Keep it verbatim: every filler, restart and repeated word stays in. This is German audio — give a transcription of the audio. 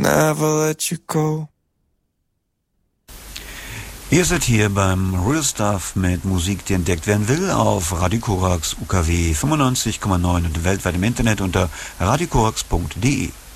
never let you go. Ihr seid hier beim Real Stuff mit Musik, die entdeckt werden will, auf Radio Korax U K W fünfundneunzig Komma neun und weltweit im Internet unter radiokorax punkt de.